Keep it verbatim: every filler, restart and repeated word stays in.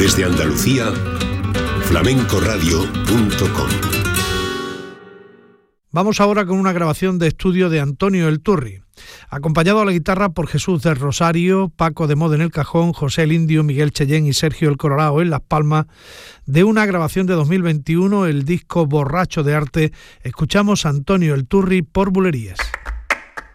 Desde Andalucía, flamencoradio punto com. Vamos ahora con una grabación de estudio de Antonio El Turri, acompañado a la guitarra por Jesús del Rosario, Paco de Moda en el cajón, José el Indio, Miguel Cheyenne y Sergio el Colorado en las palmas, de una grabación de dos mil veintiuno, el disco Borracho de Arte. Escuchamos a Antonio El Turri por Bulerías.